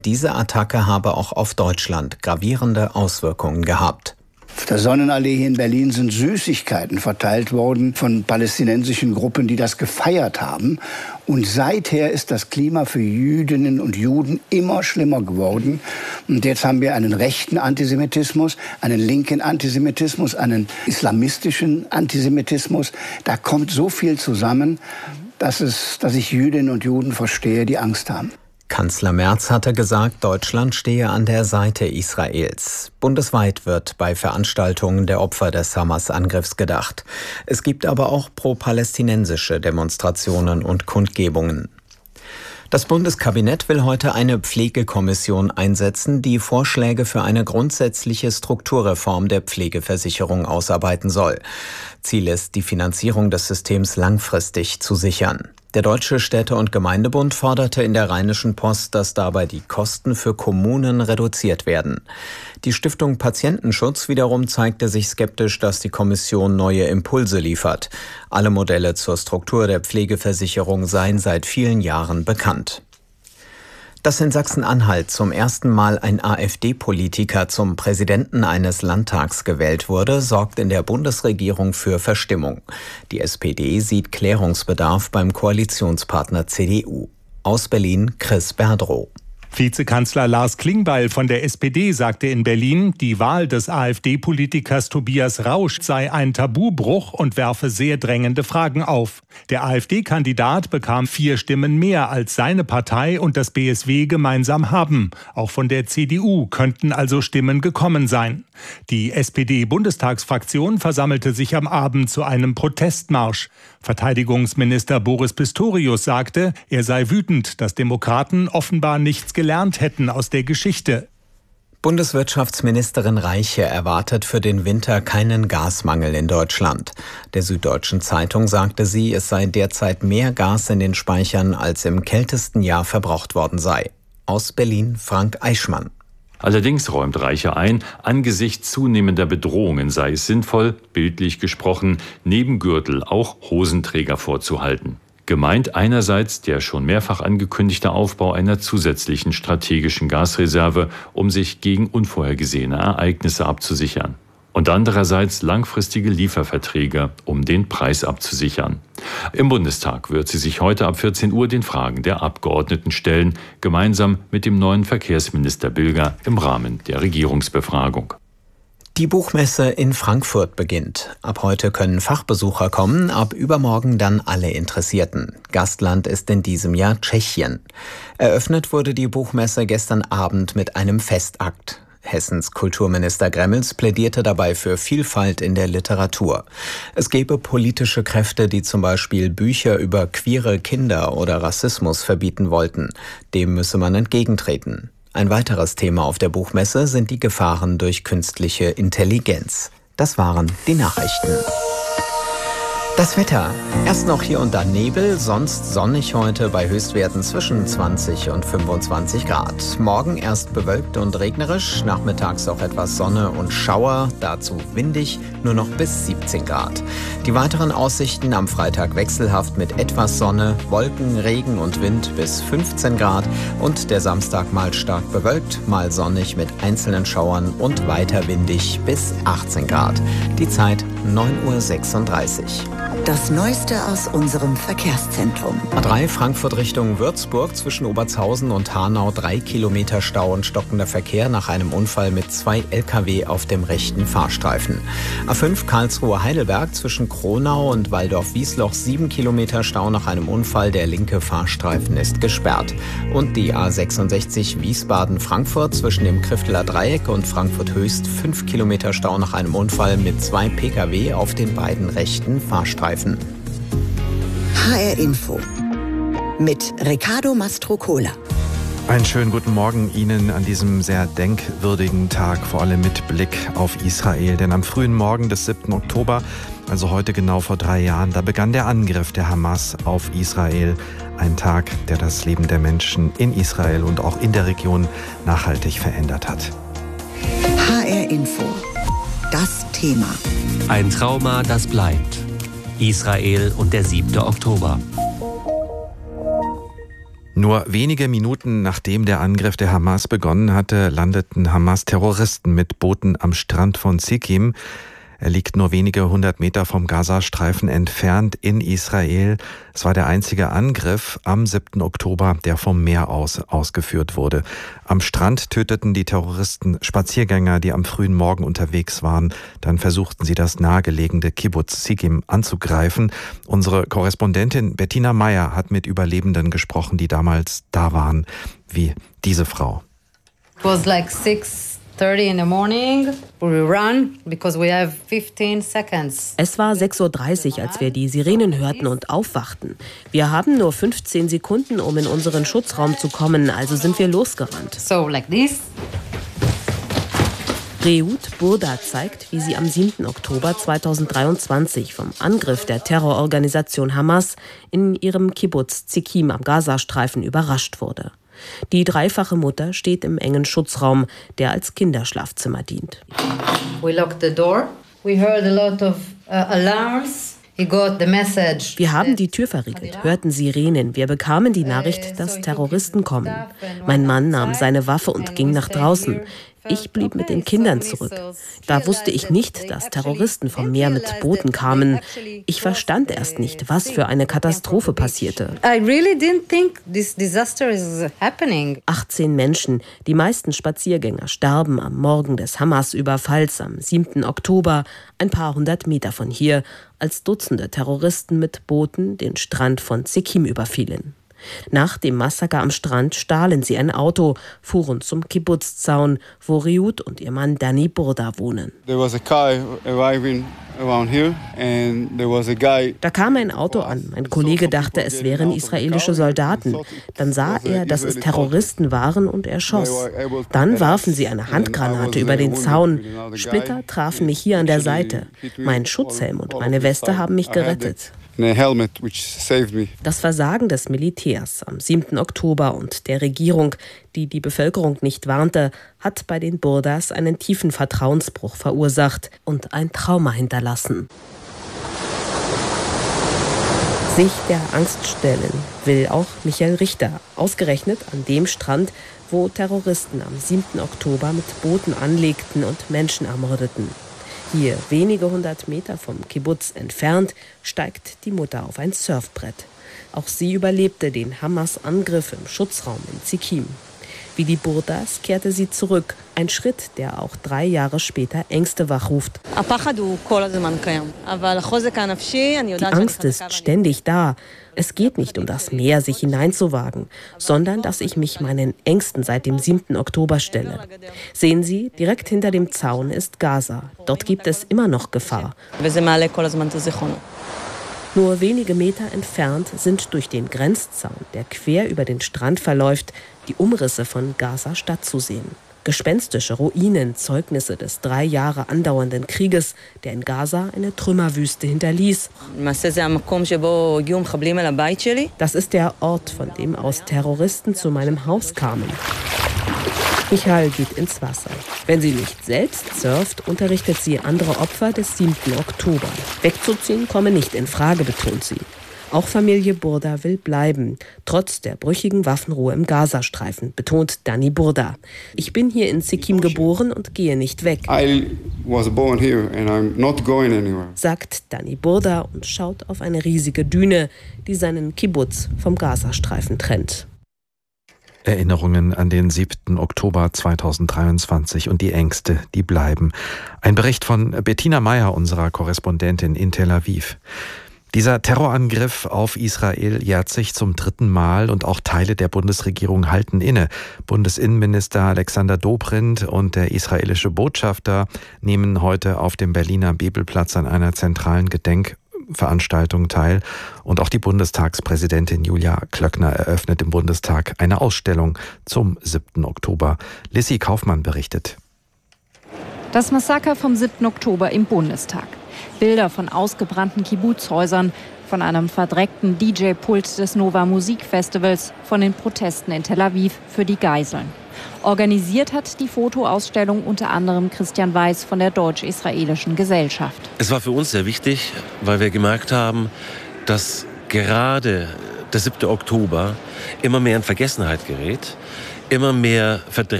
Diese Attacke habe auch auf Deutschland gravierende Auswirkungen gehabt. Auf der Sonnenallee hier in Berlin sind Süßigkeiten verteilt worden von palästinensischen Gruppen, die das gefeiert haben. Und seither ist das Klima für Jüdinnen und Juden immer schlimmer geworden. Und jetzt haben wir einen rechten Antisemitismus, einen linken Antisemitismus, einen islamistischen Antisemitismus. Da kommt so viel zusammen, dass ich Jüdinnen und Juden verstehe, die Angst haben. Kanzler Merz hatte gesagt, Deutschland stehe an der Seite Israels. Bundesweit wird bei Veranstaltungen der Opfer des Hamas-Angriffs gedacht. Es gibt aber auch pro-palästinensische Demonstrationen und Kundgebungen. Das Bundeskabinett will heute eine Pflegekommission einsetzen, die Vorschläge für eine grundsätzliche Strukturreform der Pflegeversicherung ausarbeiten soll. Ziel ist, die Finanzierung des Systems langfristig zu sichern. Der Deutsche Städte- und Gemeindebund forderte in der Rheinischen Post, dass dabei die Kosten für Kommunen reduziert werden. Die Stiftung Patientenschutz wiederum zeigte sich skeptisch, dass die Kommission neue Impulse liefert. Alle Modelle zur Struktur der Pflegeversicherung seien seit vielen Jahren bekannt. Dass in Sachsen-Anhalt zum ersten Mal ein AfD-Politiker zum Präsidenten eines Landtags gewählt wurde, sorgt in der Bundesregierung für Verstimmung. Die SPD sieht Klärungsbedarf beim Koalitionspartner CDU. Aus Berlin Chris Berdrow. Vizekanzler Lars Klingbeil von der SPD sagte in Berlin, die Wahl des AfD-Politikers Tobias Rausch sei ein Tabubruch und werfe sehr drängende Fragen auf. Der AfD-Kandidat bekam 4 Stimmen mehr, als seine Partei und das BSW gemeinsam haben. Auch von der CDU könnten also Stimmen gekommen sein. Die SPD-Bundestagsfraktion versammelte sich am Abend zu einem Protestmarsch. Verteidigungsminister Boris Pistorius sagte, er sei wütend, dass Demokraten offenbar nichts gelernt hätten aus der Geschichte. Bundeswirtschaftsministerin Reiche erwartet für den Winter keinen Gasmangel in Deutschland. Der Süddeutschen Zeitung sagte sie, es sei derzeit mehr Gas in den Speichern, als im kältesten Jahr verbraucht worden sei. Aus Berlin Frank Eichmann. Allerdings räumt Reiche ein, angesichts zunehmender Bedrohungen sei es sinnvoll, bildlich gesprochen, neben Gürtel auch Hosenträger vorzuhalten. Gemeint einerseits der schon mehrfach angekündigte Aufbau einer zusätzlichen strategischen Gasreserve, um sich gegen unvorhergesehene Ereignisse abzusichern. Und andererseits langfristige Lieferverträge, um den Preis abzusichern. Im Bundestag wird sie sich heute ab 14 Uhr den Fragen der Abgeordneten stellen, gemeinsam mit dem neuen Verkehrsminister Bilger im Rahmen der Regierungsbefragung. Die Buchmesse in Frankfurt beginnt. Ab heute können Fachbesucher kommen, ab übermorgen dann alle Interessierten. Gastland ist in diesem Jahr Tschechien. Eröffnet wurde die Buchmesse gestern Abend mit einem Festakt. Hessens Kulturminister Gremmels plädierte dabei für Vielfalt in der Literatur. Es gebe politische Kräfte, die zum Beispiel Bücher über queere Kinder oder Rassismus verbieten wollten. Dem müsse man entgegentreten. Ein weiteres Thema auf der Buchmesse sind die Gefahren durch künstliche Intelligenz. Das waren die Nachrichten. Das Wetter. Erst noch hier und da Nebel, sonst sonnig heute bei Höchstwerten zwischen 20 und 25 Grad. Morgen erst bewölkt und regnerisch, nachmittags auch etwas Sonne und Schauer, dazu windig, nur noch bis 17 Grad. Die weiteren Aussichten am Freitag wechselhaft mit etwas Sonne, Wolken, Regen und Wind bis 15 Grad und der Samstag mal stark bewölkt, mal sonnig mit einzelnen Schauern und weiter windig bis 18 Grad. Die Zeit 9:36 Uhr. Das Neueste aus unserem Verkehrszentrum. A3 Frankfurt Richtung Würzburg zwischen Obertshausen und Hanau 3 Kilometer Stau und stockender Verkehr nach einem Unfall mit 2 Lkw auf dem rechten Fahrstreifen. A5 Karlsruhe Heidelberg zwischen Kronau und Walldorf-Wiesloch 7 Kilometer Stau nach einem Unfall. Der linke Fahrstreifen ist gesperrt. Und die A66 Wiesbaden-Frankfurt zwischen dem Krifteler Dreieck und Frankfurt Höchst 5 Kilometer Stau nach einem Unfall mit 2 Pkw auf den beiden rechten Fahrstreifen. HR Info mit Riccardo Mastrocola. Einen schönen guten Morgen Ihnen an diesem sehr denkwürdigen Tag, vor allem mit Blick auf Israel. Denn am frühen Morgen des 7. Oktober, also heute genau vor 3 Jahren, da begann der Angriff der Hamas auf Israel. Ein Tag, der das Leben der Menschen in Israel und auch in der Region nachhaltig verändert hat. HR Info. Das Thema. Ein Trauma, das bleibt. Israel und der 7. Oktober. Nur wenige Minuten nachdem der Angriff der Hamas begonnen hatte, landeten Hamas-Terroristen mit Booten am Strand von Sikkim. Er liegt nur wenige 100 Meter vom Gazastreifen entfernt in Israel. Es war der einzige Angriff am 7. Oktober, der vom Meer aus ausgeführt wurde. Am Strand töteten die Terroristen Spaziergänger, die am frühen Morgen unterwegs waren. Dann versuchten sie, das nahegelegene Kibbuz Sikkim anzugreifen. Unsere Korrespondentin Bettina Meyer hat mit Überlebenden gesprochen, die damals da waren, wie diese Frau. It was like 6:30 in the morning. We run because we have 15 seconds. Es war 6:30 Uhr, als wir die Sirenen hörten und aufwachten. Wir haben nur 15 Sekunden, um in unseren Schutzraum zu kommen, also sind wir losgerannt. So like this. Reut Burda zeigt, wie sie am 7. Oktober 2023 vom Angriff der Terrororganisation Hamas in ihrem Kibbuz Sikkim am Gazastreifen überrascht wurde. Die dreifache Mutter steht im engen Schutzraum, der als Kinderschlafzimmer dient. We locked the door. We heard a lot of alarms. We got the message. Wir haben die Tür verriegelt, hörten Sirenen. Wir bekamen die Nachricht, dass Terroristen kommen. Mein Mann nahm seine Waffe und ging nach draußen. Ich blieb mit den Kindern zurück. Da wusste ich nicht, dass Terroristen vom Meer mit Booten kamen. Ich verstand erst nicht, was für eine Katastrophe passierte. 18 Menschen, die meisten Spaziergänger, starben am Morgen des Hamas-Überfalls am 7. Oktober, ein paar hundert Meter von hier, als Dutzende Terroristen mit Booten den Strand von Sikkim überfielen. Nach dem Massaker am Strand stahlen sie ein Auto, fuhren zum Kibbuz-Zaun, wo Reut und ihr Mann Dani Burda wohnen. Da kam ein Auto an. Mein Kollege dachte, es wären israelische Soldaten. Dann sah er, dass es Terroristen waren und er schoss. Dann warfen sie eine Handgranate über den Zaun. Splitter trafen mich hier an der Seite. Mein Schutzhelm und meine Weste haben mich gerettet. Das Versagen des Militärs am 7. Oktober und der Regierung, die die Bevölkerung nicht warnte, hat bei den Burdas einen tiefen Vertrauensbruch verursacht und ein Trauma hinterlassen. Sich der Angst stellen will auch Michael Richter, ausgerechnet an dem Strand, wo Terroristen am 7. Oktober mit Booten anlegten und Menschen ermordeten. Hier, wenige 100 Meter vom Kibbuz entfernt, steigt die Mutter auf ein Surfbrett. Auch sie überlebte den Hamas-Angriff im Schutzraum in Sikkim. Wie die Burdas kehrte sie zurück. Ein Schritt, der auch 3 Jahre später Ängste wachruft. Die Angst ist ständig da. Es geht nicht um das Meer, sich hineinzuwagen, sondern dass ich mich meinen Ängsten seit dem 7. Oktober stelle. Sehen Sie, direkt hinter dem Zaun ist Gaza. Dort gibt es immer noch Gefahr. Nur wenige Meter entfernt sind durch den Grenzzaun, der quer über den Strand verläuft, die Umrisse von Gaza-Stadt zu sehen. Gespenstische Ruinen, Zeugnisse des 3 Jahre andauernden Krieges, der in Gaza eine Trümmerwüste hinterließ. Das ist der Ort, von dem aus Terroristen zu meinem Haus kamen. Michael geht ins Wasser. Wenn sie nicht selbst surft, unterrichtet sie andere Opfer des 7. Oktober. Wegzuziehen komme nicht in Frage, betont sie. Auch Familie Burda will bleiben, trotz der brüchigen Waffenruhe im Gazastreifen, betont Dani Burda. Ich bin hier in Sikkim geboren und gehe nicht weg, sagt Dani Burda und schaut auf eine riesige Düne, die seinen Kibbuz vom Gazastreifen trennt. Erinnerungen an den 7. Oktober 2023 und die Ängste, die bleiben. Ein Bericht von Bettina Meyer, unserer Korrespondentin in Tel Aviv. Dieser Terrorangriff auf Israel jährt sich zum 3. Mal und auch Teile der Bundesregierung halten inne. Bundesinnenminister Alexander Dobrindt und der israelische Botschafter nehmen heute auf dem Berliner Bebelplatz an einer zentralen Gedenkveranstaltung teil. Und auch die Bundestagspräsidentin Julia Klöckner eröffnet im Bundestag eine Ausstellung zum 7. Oktober. Lissy Kaufmann berichtet. Das Massaker vom 7. Oktober im Bundestag. Bilder von ausgebrannten Kibbuzhäusern, von einem verdreckten DJ-Pult des Nova Musikfestivals, von den Protesten in Tel Aviv für die Geiseln. Organisiert hat die Fotoausstellung unter anderem Christian Weiß von der Deutsch-Israelischen Gesellschaft. Es war für uns sehr wichtig, weil wir gemerkt haben, dass gerade der 7. Oktober immer mehr in Vergessenheit gerät, immer mehr verdrängt